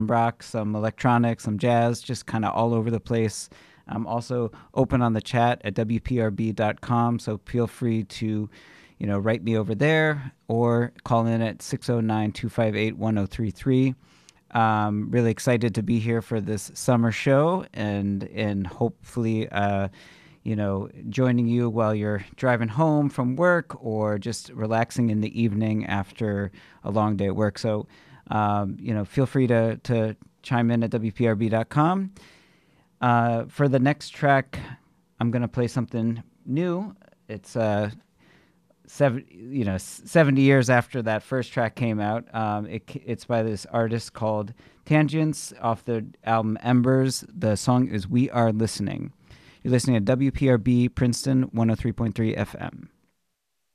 rock, some electronic, some jazz, just kind of all over the place. I'm also open on the chat at WPRB.com, so feel free to, write me over there or call in at 609-258-1033. Really excited to be here for this summer show and hopefully joining you while you're driving home from work or just relaxing in the evening after a long day at work. So, feel free to chime in at WPRB.com. For the next track, I'm going to play something new. It's 70 years after that first track came out. It's by this artist called Tangents off the album Embers. The song is We Are Listening. You're listening to WPRB Princeton 103.3 FM.